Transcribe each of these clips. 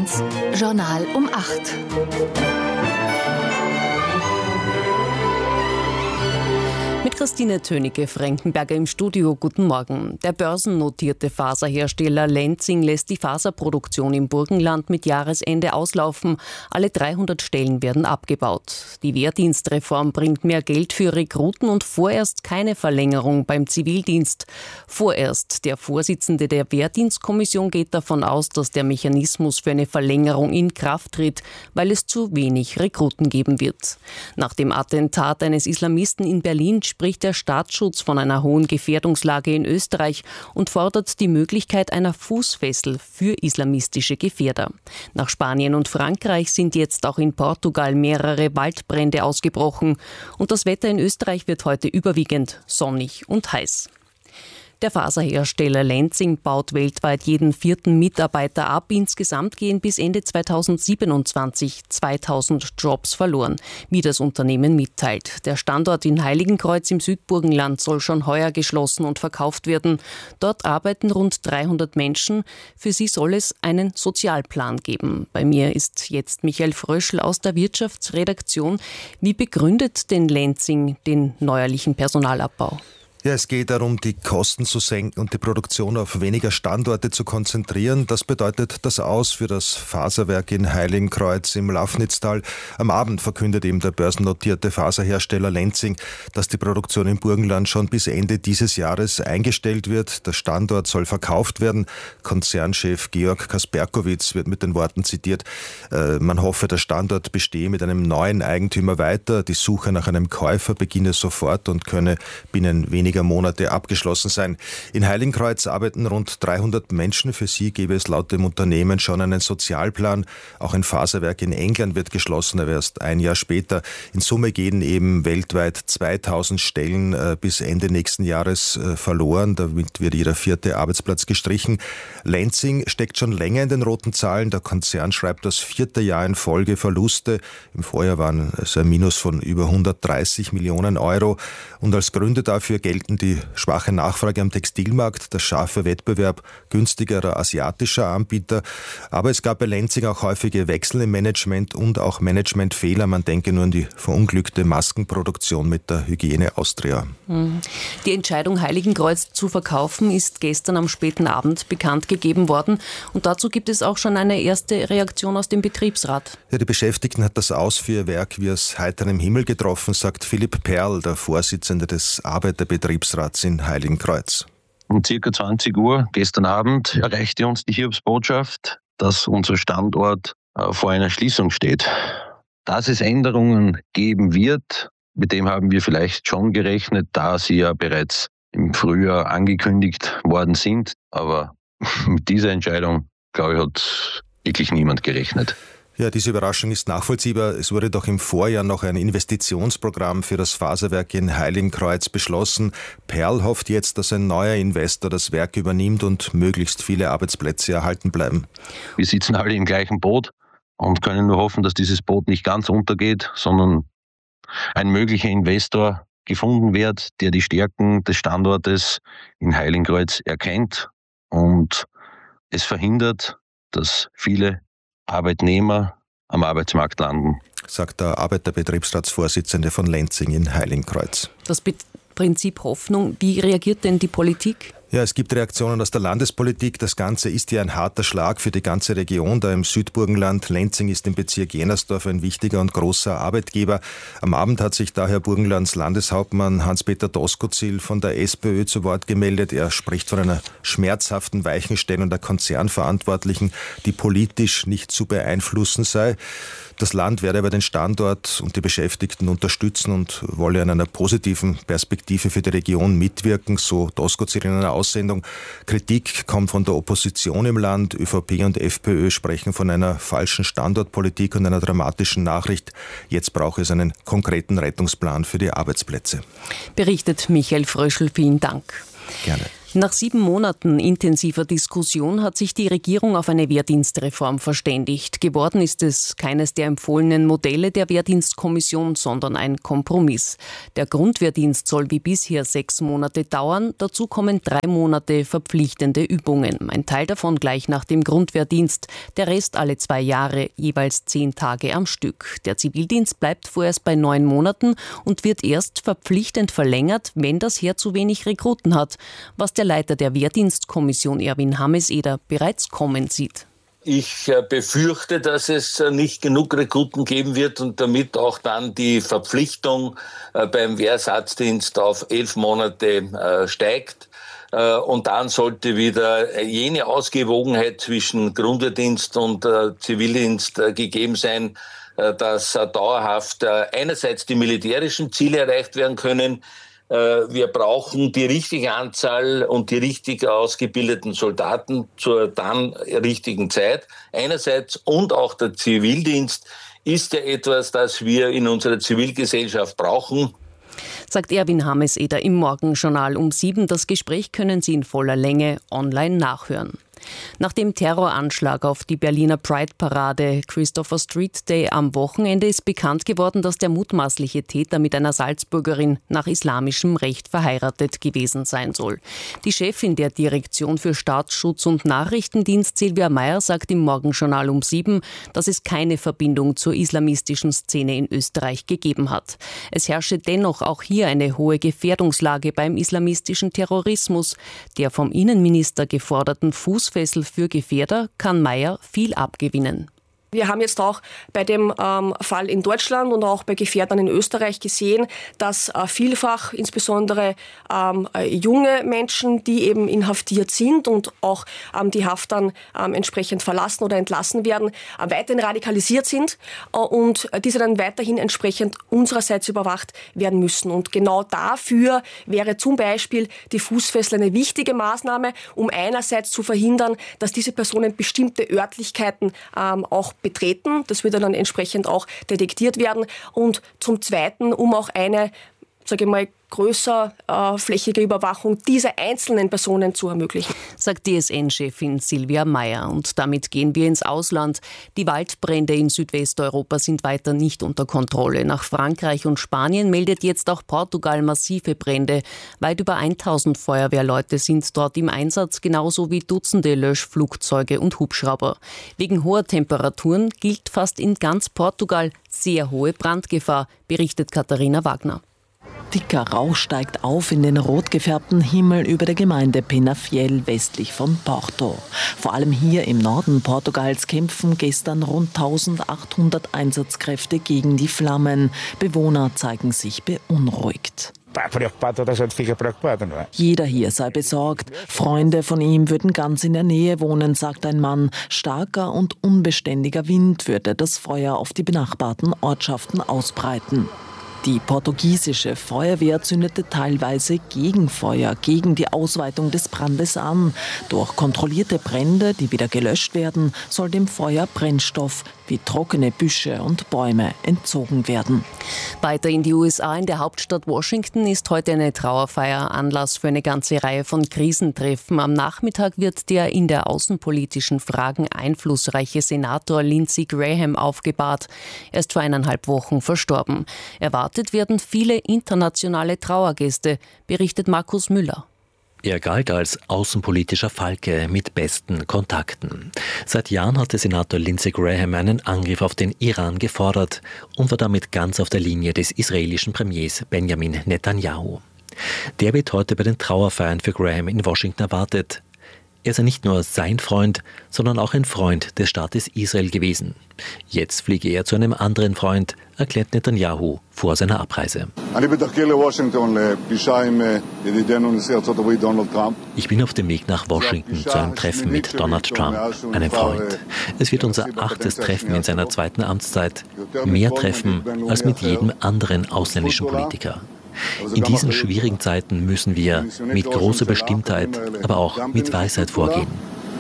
1, Journal um 8. Mit Christine Tönicke-Frankenberger im Studio. Guten Morgen. Der börsennotierte Faserhersteller Lenzing lässt die Faserproduktion im Burgenland mit Jahresende auslaufen. Alle 300 Stellen werden abgebaut. Die Wehrdienstreform bringt mehr Geld für Rekruten und vorerst keine Verlängerung beim Zivildienst. Vorerst. Der Vorsitzende der Wehrdienstkommission geht davon aus, dass der Mechanismus für eine Verlängerung in Kraft tritt, weil es zu wenig Rekruten geben wird. Nach dem Attentat eines Islamisten in Berlin spricht der Staatsschutz von einer hohen Gefährdungslage in Österreich und fordert die Möglichkeit einer Fußfessel für islamistische Gefährder. Nach Spanien und Frankreich sind jetzt auch in Portugal mehrere Waldbrände ausgebrochen und das Wetter in Österreich wird heute überwiegend sonnig und heiß. Der Faserhersteller Lenzing baut weltweit jeden 4. Mitarbeiter ab. Insgesamt gehen bis Ende 2027 2000 Jobs verloren, wie das Unternehmen mitteilt. Der Standort in Heiligenkreuz im Südburgenland soll schon heuer geschlossen und verkauft werden. Dort arbeiten rund 300 Menschen. Für sie soll es einen Sozialplan geben. Bei mir ist jetzt Michael Fröschl aus der Wirtschaftsredaktion. Wie begründet denn Lenzing den neuerlichen Personalabbau? Ja, es geht darum, die Kosten zu senken und die Produktion auf weniger Standorte zu konzentrieren. Das bedeutet das Aus für das Faserwerk in Heiligenkreuz im Lafnitztal. Am Abend verkündet eben der börsennotierte Faserhersteller Lenzing, dass die Produktion im Burgenland schon bis Ende dieses Jahres eingestellt wird. Der Standort soll verkauft werden. Konzernchef Georg Kasperkowitz wird mit den Worten zitiert: Man hoffe, der Standort bestehe mit einem neuen Eigentümer weiter. Die Suche nach einem Käufer beginne sofort und könne binnen weniger Monate abgeschlossen sein. In Heiligenkreuz arbeiten rund 300 Menschen. Für sie gäbe es laut dem Unternehmen schon einen Sozialplan. Auch ein Faserwerk in England wird geschlossen, aber erst ein Jahr später. In Summe gehen eben weltweit 2000 Stellen bis Ende nächsten Jahres verloren. Damit wird jeder 4. Arbeitsplatz gestrichen. Lenzing steckt schon länger in den roten Zahlen. Der Konzern schreibt das 4. Jahr in Folge Verluste. Im Vorjahr waren es ein Minus von über 130 Millionen Euro. Und als Gründe dafür gelten die schwache Nachfrage am Textilmarkt, der scharfe Wettbewerb günstigerer asiatischer Anbieter. Aber es gab bei Lenzing auch häufige Wechsel im Management und auch Managementfehler. Man denke nur an die verunglückte Maskenproduktion mit der Hygiene Austria. Die Entscheidung, Heiligenkreuz zu verkaufen, ist gestern am späten Abend bekannt gegeben worden. Und dazu gibt es auch schon eine erste Reaktion aus dem Betriebsrat. Ja, die Beschäftigten hat das Aus für ihr Werk wie aus heiterem Himmel getroffen, sagt Philipp Perl, der Vorsitzende des Arbeiterbetriebsrats in Heiligenkreuz. Um ca. 20 Uhr gestern Abend erreichte uns die Hiobsbotschaft, dass unser Standort vor einer Schließung steht. Dass es Änderungen geben wird, mit dem haben wir vielleicht schon gerechnet, da sie ja bereits im Frühjahr angekündigt worden sind. Aber mit dieser Entscheidung, glaube ich, hat wirklich niemand gerechnet. Ja, diese Überraschung ist nachvollziehbar. Es wurde doch im Vorjahr noch ein Investitionsprogramm für das Faserwerk in Heiligenkreuz beschlossen. Perl hofft jetzt, dass ein neuer Investor das Werk übernimmt und möglichst viele Arbeitsplätze erhalten bleiben. Wir sitzen alle im gleichen Boot und können nur hoffen, dass dieses Boot nicht ganz untergeht, sondern ein möglicher Investor gefunden wird, der die Stärken des Standortes in Heiligenkreuz erkennt und es verhindert, dass viele Arbeitnehmer am Arbeitsmarkt landen, sagt der Arbeiterbetriebsratsvorsitzende von Lenzing in Heiligenkreuz. Das Prinzip Hoffnung, wie reagiert denn die Politik? Ja, es gibt Reaktionen aus der Landespolitik. Das Ganze ist ja ein harter Schlag für die ganze Region da im Südburgenland. Lenzing ist im Bezirk Jennersdorf ein wichtiger und großer Arbeitgeber. Am Abend hat sich daher Burgenlands Landeshauptmann Hans-Peter Doskozil von der SPÖ zu Wort gemeldet. Er spricht von einer schmerzhaften Weichenstellung der Konzernverantwortlichen, die politisch nicht zu beeinflussen sei. Das Land werde aber den Standort und die Beschäftigten unterstützen und wolle an einer positiven Perspektive für die Region mitwirken, so Doskozil in einer Aussendung. Kritik kommt von der Opposition im Land. ÖVP und FPÖ sprechen von einer falschen Standortpolitik und einer dramatischen Nachricht. Jetzt braucht es einen konkreten Rettungsplan für die Arbeitsplätze. Berichtet Michael Fröschl, vielen Dank. Gerne. Nach 7 Monaten intensiver Diskussion hat sich die Regierung auf eine Wehrdienstreform verständigt. Geworden ist es keines der empfohlenen Modelle der Wehrdienstkommission, sondern ein Kompromiss. Der Grundwehrdienst soll wie bisher 6 Monate dauern. Dazu kommen 3 Monate verpflichtende Übungen. Ein Teil davon gleich nach dem Grundwehrdienst, der Rest alle 2 Jahre, jeweils 10 Tage am Stück. Der Zivildienst bleibt vorerst bei 9 Monaten und wird erst verpflichtend verlängert, wenn das Heer zu wenig Rekruten hat, was der Leiter der Wehrdienstkommission Erwin Hammes-Eder bereits kommen sieht. Ich befürchte, dass es nicht genug Rekruten geben wird und damit auch dann die Verpflichtung beim Wehrersatzdienst auf 11 Monate steigt. Und dann sollte wieder jene Ausgewogenheit zwischen Grundwehrdienst und Zivildienst gegeben sein, dass dauerhaft einerseits die militärischen Ziele erreicht werden können. Wir brauchen die richtige Anzahl und die richtig ausgebildeten Soldaten zur dann richtigen Zeit. Einerseits und auch der Zivildienst ist ja etwas, das wir in unserer Zivilgesellschaft brauchen. Sagt Erwin Hammes-Eder im Morgenjournal um 7. Das Gespräch können Sie in voller Länge online nachhören. Nach dem Terroranschlag auf die Berliner Pride-Parade Christopher Street Day am Wochenende ist bekannt geworden, dass der mutmaßliche Täter mit einer Salzburgerin nach islamischem Recht verheiratet gewesen sein soll. Die Chefin der Direktion für Staatsschutz und Nachrichtendienst, Silvia Meyer, sagt im Morgenjournal um 7, dass es keine Verbindung zur islamistischen Szene in Österreich gegeben hat. Es herrsche dennoch auch hier eine hohe Gefährdungslage beim islamistischen Terrorismus. Der vom Innenminister geforderten Fußfessel für Gefährder kann Meyer viel abgewinnen. Wir haben jetzt auch bei dem Fall in Deutschland und auch bei Gefährdern in Österreich gesehen, dass vielfach insbesondere junge Menschen, die eben inhaftiert sind und auch die Haft dann entsprechend verlassen oder entlassen werden, weiterhin radikalisiert sind und diese dann weiterhin entsprechend unsererseits überwacht werden müssen. Und genau dafür wäre zum Beispiel die Fußfessel eine wichtige Maßnahme, um einerseits zu verhindern, dass diese Personen bestimmte Örtlichkeiten auch betreten. Das würde dann entsprechend auch detektiert werden. Und zum Zweiten, um auch eine, sage ich mal, größerflächige Überwachung dieser einzelnen Personen zu ermöglichen. Sagt DSN-Chefin Silvia Meyer. Und damit gehen wir ins Ausland. Die Waldbrände in Südwesteuropa sind weiter nicht unter Kontrolle. Nach Frankreich und Spanien meldet jetzt auch Portugal massive Brände. Weit über 1000 Feuerwehrleute sind dort im Einsatz, genauso wie Dutzende Löschflugzeuge und Hubschrauber. Wegen hoher Temperaturen gilt fast in ganz Portugal sehr hohe Brandgefahr, berichtet Katharina Wagner. Dicker Rauch steigt auf in den rot gefärbten Himmel über der Gemeinde Penafiel westlich von Porto. Vor allem hier im Norden Portugals kämpfen gestern rund 1800 Einsatzkräfte gegen die Flammen. Bewohner zeigen sich beunruhigt. Jeder hier sei besorgt. Freunde von ihm würden ganz in der Nähe wohnen, sagt ein Mann. Starker und unbeständiger Wind würde das Feuer auf die benachbarten Ortschaften ausbreiten. Die portugiesische Feuerwehr zündete teilweise Gegenfeuer gegen die Ausweitung des Brandes an. Durch kontrollierte Brände, die wieder gelöscht werden, soll dem Feuer Brennstoff wie trockene Büsche und Bäume entzogen werden. Weiter in die USA. In der Hauptstadt Washington ist heute eine Trauerfeier Anlass für eine ganze Reihe von Krisentreffen. Am Nachmittag wird der in der außenpolitischen Fragen einflussreiche Senator Lindsey Graham aufgebahrt. Er ist vor 1,5 Wochen verstorben. Erwartet werden viele internationale Trauergäste, berichtet Markus Müller. Er galt als außenpolitischer Falke mit besten Kontakten. Seit Jahren hatte Senator Lindsey Graham einen Angriff auf den Iran gefordert und war damit ganz auf der Linie des israelischen Premiers Benjamin Netanyahu. Der wird heute bei den Trauerfeiern für Graham in Washington erwartet. Er sei nicht nur sein Freund, sondern auch ein Freund des Staates Israel gewesen. Jetzt fliege er zu einem anderen Freund, erklärt Netanyahu vor seiner Abreise. Ich bin auf dem Weg nach Washington zu einem Treffen mit Donald Trump, einem Freund. Es wird unser 8. Treffen in seiner 2. Amtszeit. Mehr Treffen als mit jedem anderen ausländischen Politiker. In diesen schwierigen Zeiten müssen wir mit großer Bestimmtheit, aber auch mit Weisheit vorgehen.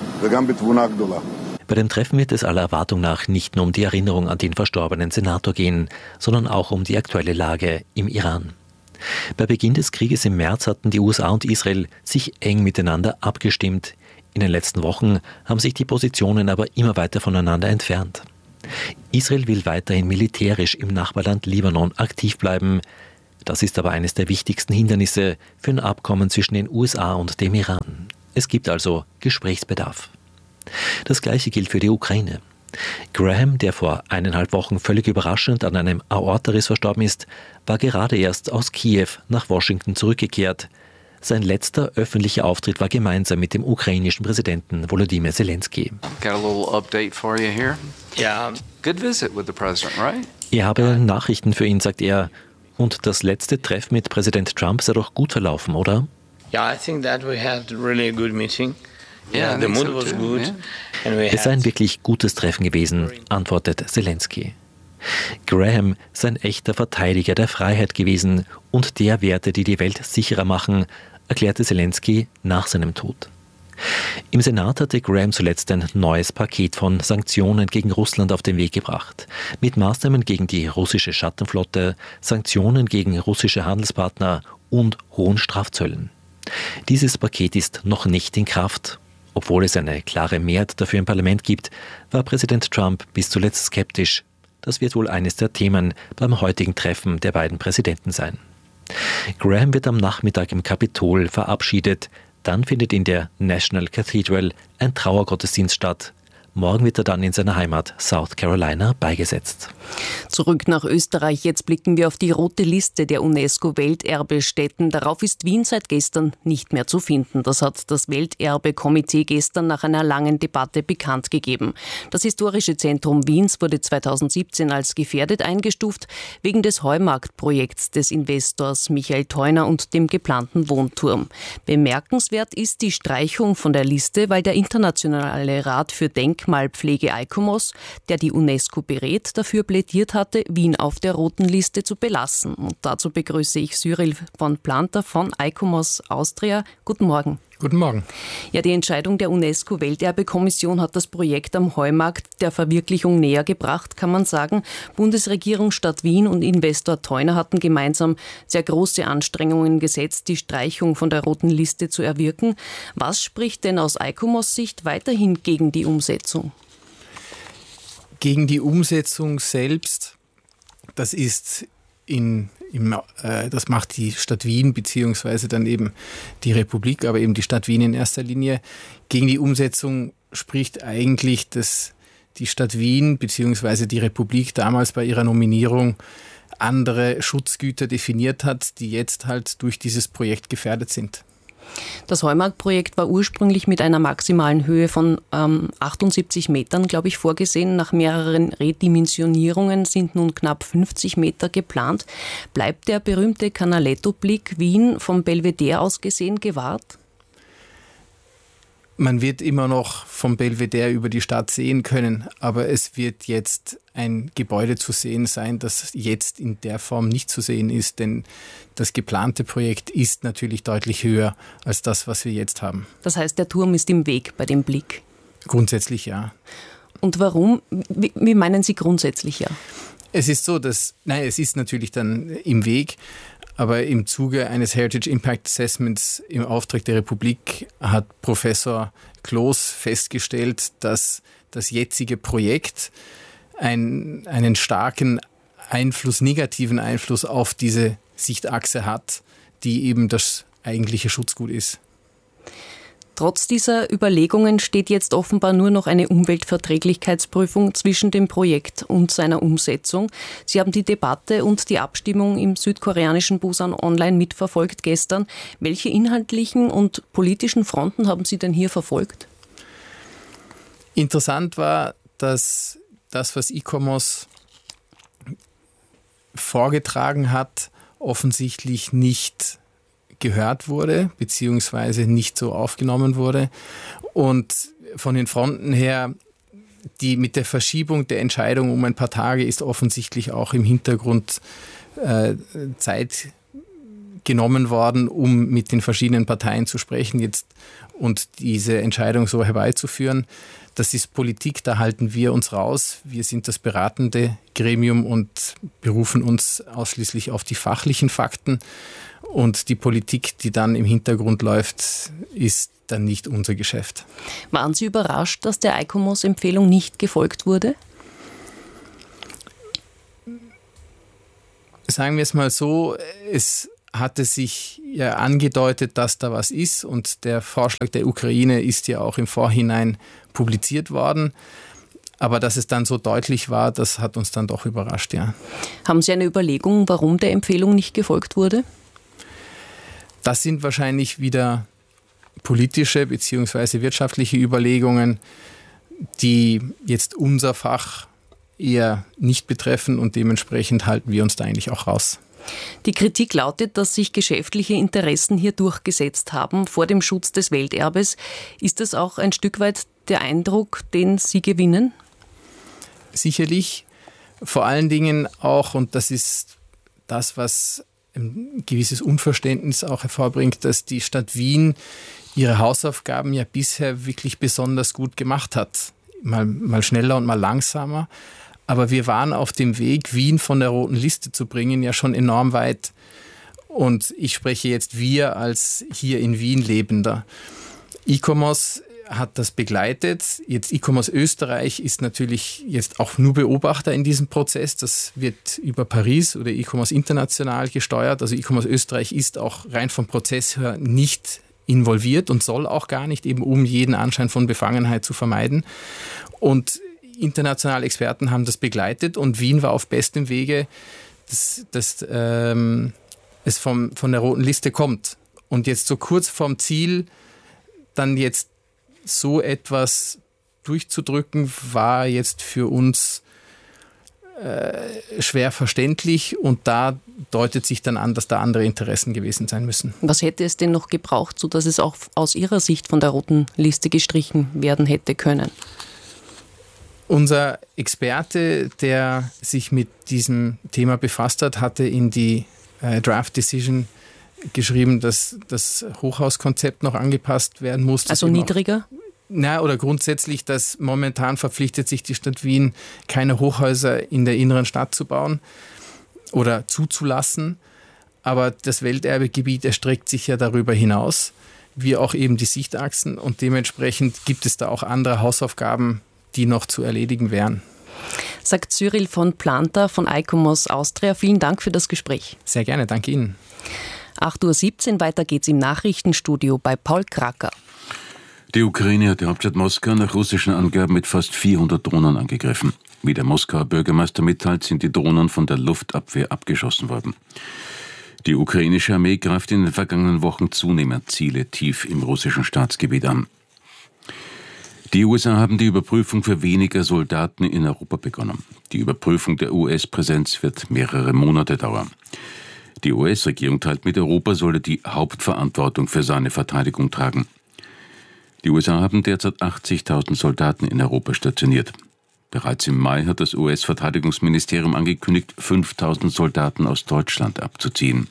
Bei dem Treffen wird es aller Erwartung nach nicht nur um die Erinnerung an den verstorbenen Senator gehen, sondern auch um die aktuelle Lage im Iran. Bei Beginn des Krieges im März hatten die USA und Israel sich eng miteinander abgestimmt. In den letzten Wochen haben sich die Positionen aber immer weiter voneinander entfernt. Israel will weiterhin militärisch im Nachbarland Libanon aktiv bleiben. Das ist aber eines der wichtigsten Hindernisse für ein Abkommen zwischen den USA und dem Iran. Es gibt also Gesprächsbedarf. Das Gleiche gilt für die Ukraine. Graham, der vor 1,5 Wochen völlig überraschend an einem Aortariss verstorben ist, war gerade erst aus Kiew nach Washington zurückgekehrt. Sein letzter öffentlicher Auftritt war gemeinsam mit dem ukrainischen Präsidenten Volodymyr Zelensky. Got a little update for you here. Yeah, good visit with the president, right? Er habe Nachrichten für ihn, sagt er. Und das letzte Treffen mit Präsident Trump sei doch gut verlaufen, oder? Yeah, I think that we had really a good meeting. Yeah, the mood was good. Yeah. Es sei ein wirklich gutes Treffen gewesen, antwortet Zelensky. Graham sei ein echter Verteidiger der Freiheit gewesen und der Werte, die die Welt sicherer machen, erklärte Zelensky nach seinem Tod. Im Senat hatte Graham zuletzt ein neues Paket von Sanktionen gegen Russland auf den Weg gebracht. Mit Maßnahmen gegen die russische Schattenflotte, Sanktionen gegen russische Handelspartner und hohen Strafzöllen. Dieses Paket ist noch nicht in Kraft. Obwohl es eine klare Mehrheit dafür im Parlament gibt, war Präsident Trump bis zuletzt skeptisch. Das wird wohl eines der Themen beim heutigen Treffen der beiden Präsidenten sein. Graham wird am Nachmittag im Kapitol verabschiedet. Dann findet in der National Cathedral ein Trauergottesdienst statt. Morgen wird er dann in seiner Heimat South Carolina beigesetzt. Zurück nach Österreich. Jetzt blicken wir auf die rote Liste der UNESCO-Welterbestätten. Darauf ist Wien seit gestern nicht mehr zu finden. Das hat das Welterbekomitee gestern nach einer langen Debatte bekannt gegeben. Das Historische Zentrum Wiens wurde 2017 als gefährdet eingestuft, wegen des Heumarkt-Projekts des Investors Michael Theuner und dem geplanten Wohnturm. Bemerkenswert ist die Streichung von der Liste, weil der Internationale Rat für Denkmalpflege ICOMOS, der die UNESCO berät, dafür plädiert hatte, Wien auf der roten Liste zu belassen. Und dazu begrüße ich Cyril von Planter von ICOMOS Austria. Guten Morgen. Guten Morgen. Ja, die Entscheidung der UNESCO-Welterbekommission hat das Projekt am Heumarkt der Verwirklichung näher gebracht, kann man sagen. Bundesregierung, Stadt Wien und Investor Theuner hatten gemeinsam sehr große Anstrengungen gesetzt, die Streichung von der roten Liste zu erwirken. Was spricht denn aus ICOMOS Sicht weiterhin gegen die Umsetzung? Gegen die Umsetzung selbst, das macht die Stadt Wien beziehungsweise dann eben die Republik, aber eben die Stadt Wien in erster Linie. Gegen die Umsetzung spricht eigentlich, dass die Stadt Wien beziehungsweise die Republik damals bei ihrer Nominierung andere Schutzgüter definiert hat, die jetzt halt durch dieses Projekt gefährdet sind. Das Heumarkt-Projekt war ursprünglich mit einer maximalen Höhe von 78 Metern, glaube ich, vorgesehen. Nach mehreren Redimensionierungen sind nun knapp 50 Meter geplant. Bleibt der berühmte Canaletto-Blick Wien vom Belvedere aus gesehen gewahrt? Man wird immer noch vom Belvedere über die Stadt sehen können, aber es wird jetzt ein Gebäude zu sehen sein, das jetzt in der Form nicht zu sehen ist, denn das geplante Projekt ist natürlich deutlich höher als das, was wir jetzt haben. Das heißt, der Turm ist im Weg bei dem Blick? Grundsätzlich ja. Und warum? Wie meinen Sie grundsätzlich ja? Es ist so, es ist natürlich dann im Weg. Aber im Zuge eines Heritage Impact Assessments im Auftrag der Republik hat Professor Kloos festgestellt, dass das jetzige Projekt einen starken Einfluss, negativen Einfluss auf diese Sichtachse hat, die eben das eigentliche Schutzgut ist. Trotz dieser Überlegungen steht jetzt offenbar nur noch eine Umweltverträglichkeitsprüfung zwischen dem Projekt und seiner Umsetzung. Sie haben die Debatte und die Abstimmung im südkoreanischen Busan online mitverfolgt gestern. Welche inhaltlichen und politischen Fronten haben Sie denn hier verfolgt? Interessant war, dass das, was ICOMOS vorgetragen hat, offensichtlich nicht gehört wurde, beziehungsweise nicht so aufgenommen wurde. Und von den Fronten her, die mit der Verschiebung der Entscheidung um ein paar Tage ist offensichtlich auch im Hintergrund Zeit genommen worden, um mit den verschiedenen Parteien zu sprechen jetzt und diese Entscheidung so herbeizuführen. Das ist Politik, da halten wir uns raus. Wir sind das beratende Gremium und berufen uns ausschließlich auf die fachlichen Fakten. Und die Politik, die dann im Hintergrund läuft, ist dann nicht unser Geschäft. Waren Sie überrascht, dass der ICOMOS-Empfehlung nicht gefolgt wurde? Sagen wir es mal so, es hatte sich ja angedeutet, dass da was ist und der Vorschlag der Ukraine ist ja auch im Vorhinein publiziert worden. Aber dass es dann so deutlich war, das hat uns dann doch überrascht, ja. Haben Sie eine Überlegung, warum der Empfehlung nicht gefolgt wurde? Das sind wahrscheinlich wieder politische bzw. wirtschaftliche Überlegungen, die jetzt unser Fach eher nicht betreffen und dementsprechend halten wir uns da eigentlich auch raus. Die Kritik lautet, dass sich geschäftliche Interessen hier durchgesetzt haben vor dem Schutz des Welterbes. Ist das auch ein Stück weit der Eindruck, den Sie gewinnen? Sicherlich. Vor allen Dingen auch, und das ist das, was ein gewisses Unverständnis auch hervorbringt, dass die Stadt Wien ihre Hausaufgaben ja bisher wirklich besonders gut gemacht hat. Mal schneller und mal langsamer. Aber wir waren auf dem Weg, Wien von der roten Liste zu bringen, ja schon enorm weit. Und ich spreche jetzt wir als hier in Wien Lebender. ICOMOS hat das begleitet. Jetzt ICOMOS Österreich ist natürlich jetzt auch nur Beobachter in diesem Prozess. Das wird über Paris oder ICOMOS international gesteuert. Also ICOMOS Österreich ist auch rein vom Prozess her nicht involviert und soll auch gar nicht, eben um jeden Anschein von Befangenheit zu vermeiden. Und internationale Experten haben das begleitet und Wien war auf bestem Wege, dass es von der roten Liste kommt. Und jetzt so kurz vorm Ziel dann jetzt so etwas durchzudrücken, war jetzt für uns schwer verständlich und da deutet sich dann an, dass da andere Interessen gewesen sein müssen. Was hätte es denn noch gebraucht, sodass es auch aus Ihrer Sicht von der roten Liste gestrichen werden hätte können? Unser Experte, der sich mit diesem Thema befasst hat, hatte in die Draft Decision geschrieben, dass das Hochhauskonzept noch angepasst werden muss. Also niedriger? Oder grundsätzlich, dass momentan verpflichtet sich die Stadt Wien, keine Hochhäuser in der inneren Stadt zu bauen oder zuzulassen. Aber das Welterbegebiet erstreckt sich ja darüber hinaus, wie auch eben die Sichtachsen. Und dementsprechend gibt es da auch andere Hausaufgaben, die noch zu erledigen wären. Sagt Cyril von Planta von ICOMOS Austria. Vielen Dank für das Gespräch. Sehr gerne, danke Ihnen. 8:17 Uhr, weiter geht's im Nachrichtenstudio bei Paul Kracker. Die Ukraine hat die Hauptstadt Moskau nach russischen Angaben mit fast 400 Drohnen angegriffen. Wie der Moskauer Bürgermeister mitteilt, sind die Drohnen von der Luftabwehr abgeschossen worden. Die ukrainische Armee greift in den vergangenen Wochen zunehmend Ziele tief im russischen Staatsgebiet an. Die USA haben die Überprüfung für weniger Soldaten in Europa begonnen. Die Überprüfung der US-Präsenz wird mehrere Monate dauern. Die US-Regierung teilt mit, Europa solle die Hauptverantwortung für seine Verteidigung tragen. Die USA haben derzeit 80.000 Soldaten in Europa stationiert. Bereits im Mai hat das US-Verteidigungsministerium angekündigt, 5.000 Soldaten aus Deutschland abzuziehen.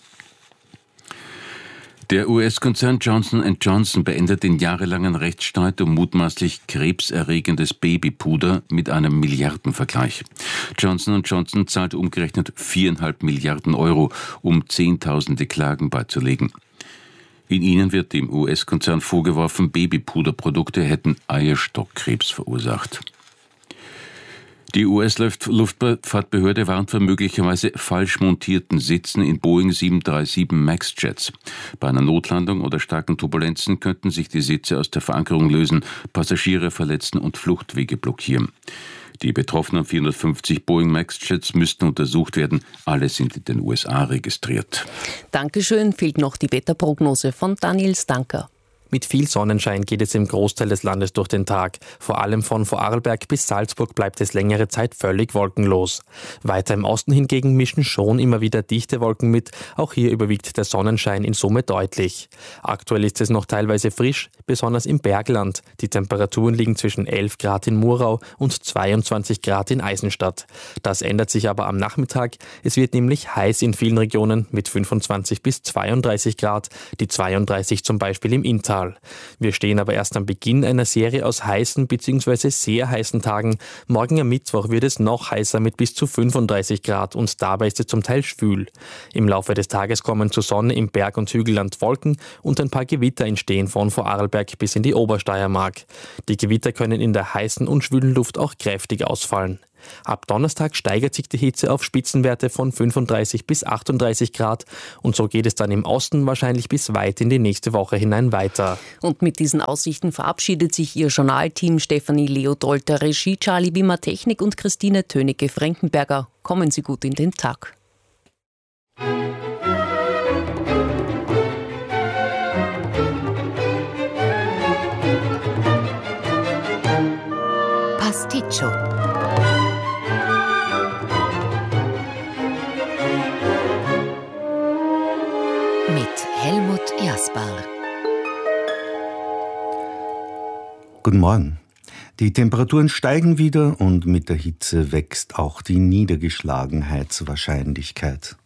Der US-Konzern Johnson & Johnson beendet den jahrelangen Rechtsstreit um mutmaßlich krebserregendes Babypuder mit einem Milliardenvergleich. Johnson & Johnson zahlt umgerechnet 4,5 Milliarden Euro, um Zehntausende Klagen beizulegen. In ihnen wird dem US-Konzern vorgeworfen, Babypuderprodukte hätten Eierstockkrebs verursacht. Die US-Luftfahrtbehörde warnt vor möglicherweise falsch montierten Sitzen in Boeing 737 MAX-Jets. Bei einer Notlandung oder starken Turbulenzen könnten sich die Sitze aus der Verankerung lösen, Passagiere verletzen und Fluchtwege blockieren. Die betroffenen 450 Boeing MAX-Jets müssten untersucht werden. Alle sind in den USA registriert. Dankeschön. Fehlt noch die Wetterprognose von Daniel Stanker. Mit viel Sonnenschein geht es im Großteil des Landes durch den Tag. Vor allem von Vorarlberg bis Salzburg bleibt es längere Zeit völlig wolkenlos. Weiter im Osten hingegen mischen schon immer wieder dichte Wolken mit. Auch hier überwiegt der Sonnenschein in Summe deutlich. Aktuell ist es noch teilweise frisch, besonders im Bergland. Die Temperaturen liegen zwischen 11 Grad in Murau und 22 Grad in Eisenstadt. Das ändert sich aber am Nachmittag. Es wird nämlich heiß in vielen Regionen mit 25 bis 32 Grad, die 32 zum Beispiel im Inntal. Wir stehen aber erst am Beginn einer Serie aus heißen bzw. sehr heißen Tagen. Morgen am Mittwoch wird es noch heißer mit bis zu 35 Grad und dabei ist es zum Teil schwül. Im Laufe des Tages kommen zur Sonne im Berg- und Hügelland Wolken und ein paar Gewitter entstehen von Vorarlberg bis in die Obersteiermark. Die Gewitter können in der heißen und schwülen Luft auch kräftig ausfallen. Ab Donnerstag steigert sich die Hitze auf Spitzenwerte von 35 bis 38 Grad und so geht es dann im Osten wahrscheinlich bis weit in die nächste Woche hinein weiter. Und mit diesen Aussichten verabschiedet sich Ihr Journalteam Stefanie Leodolter, Regie Charlie Wimmer, Technik und Christine Tönecke-Frankenberger. Kommen Sie gut in den Tag. Pasticcio. Mit Helmut Jasper. Guten Morgen. Die Temperaturen steigen wieder und mit der Hitze wächst auch die Niedergeschlagenheitswahrscheinlichkeit.